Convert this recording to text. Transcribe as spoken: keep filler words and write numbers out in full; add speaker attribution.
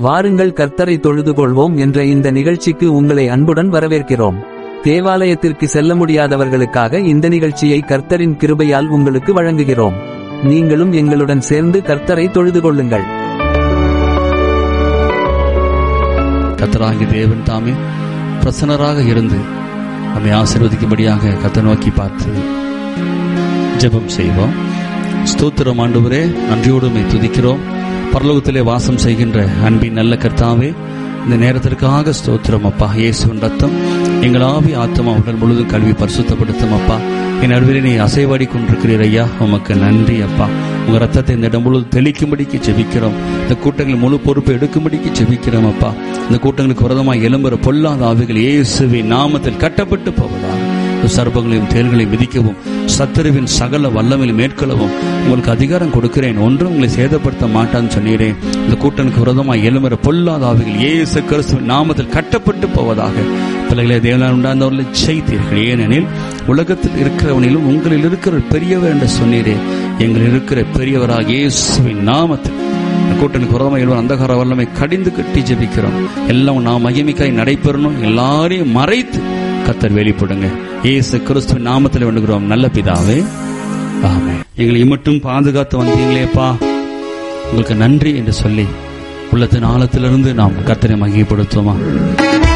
Speaker 1: வாருங்கள் கர்த்தரை தொழுது கொள்வோம் என்ற இந்த நிகழ்ச்சிக்கு உங்களை அன்புடன் வரவேற்கிறோம். தேவாலயத்திற்கு செல்ல முடியாதவர்களுக்காக இந்த நிகழ்ச்சியை கர்த்தரின் கிருபையால் உங்களுக்கு வழங்குகிறோம். நீங்களும் எங்களுடன் சேர்ந்து கர்த்தரை தொழுது கொள்ளுங்கள்.
Speaker 2: கர்த்தராகிய தேவன் தாமே பிரசன்னராக இருந்து நம்மை ஆசீர்வதிக்கும்படியாக கர்த்தரை நோக்கி பார்த்து ஜெபம் செய்வோம். ஸ்தோத்திரம் ஆண்டவரே, நன்றியோடு உம்மை துதிக்கிறோம். பரலோகத்திலே வாசம் செய்கின்ற அன்பின் நல்ல கர்த்தாவே, இந்த நேரத்திற்காக ஸ்தோத்திரம் அப்பா. இயேசுவின் ரத்தம் எங்கள் ஆவி ஆத்மா உடல் முழுதும் கல்வி பரிசுத்தப்படுத்தும் அப்பா. என் நடுவிலே நீ அசைவாடி கொண்டிருக்கிறீர் ஐயா, உமக்கு நன்றி அப்பா. உங்க ரத்தத்தை இந்த இடம் முழுவதும் தெளிக்கும்படிக்கு ஜெபிக்கிறோம். இந்த கூட்டங்கள் முழு பொறுப்பை எடுக்கும்படிக்கு ஜெபிக்கிறோம் அப்பா. இந்த கூட்டங்களுக்கு விரதமாக எழும்புற பொல்லாத ஆவிகள் இயேசுவின் நாமத்தில் கட்டப்பட்டு போவதா. சர்ப்பங்களையும் தேள்களையும் மிதிக்கவும் சத்துருவின் சகல வல்லமையில் மேற்கொள்ளவும் உங்களுக்கு அதிகாரம் கொடுக்கிறேன், ஒன்றும் உங்களை சேதப்படுத்த மாட்டான்னு சொன்னீரேன். இந்த கூட்டனுக்கு விரோதமாக எழும்புற பொல்லாத ஆவிகள் இயேசு கிறிஸ்துவின் நாமத்தில் கட்டப்பட்டு போவதாக. பிள்ளைகளை தேவனால் உண்டாந்தவர்களை செய்தீர்கள். ஏனெனில் உலகத்தில் இருக்கிறவனிலும் உங்களில் இருக்கிற பெரியவர் என்று சொன்னீரே. எங்களில் இருக்கிற பெரியவராக இயேசுவின் நாமத்தில் கூட்டனுக்கு விரோதமாக எழுவன் அந்தகார வல்லமை கடிந்து கட்டி ஜெபிக்கிறோம். எல்லாம் நாம் மகிமைக்காய் நடைபெறணும். எல்லாரையும் மறைத்து கர்த்தர் வெளிப்படுங்க. இயேசு கிறிஸ்துவின் நாமத்தில் வேண்டுகிறோம் நல்ல பிதாவே, ஆமென். எங்களை இம்மட்டும் பாதுகாத்து வந்தீங்களேப்பா, உங்களுக்கு நன்றி என்று சொல்லி உள்ளத்தின் ஆழத்திலிருந்து நாம் கர்த்தரை மகிமைப்படுத்துவோமா.